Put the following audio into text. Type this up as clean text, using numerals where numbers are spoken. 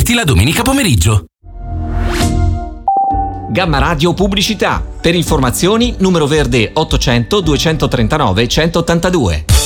aperti la domenica pomeriggio. Gamma Radio Pubblicità. Per informazioni numero verde 800 239 182.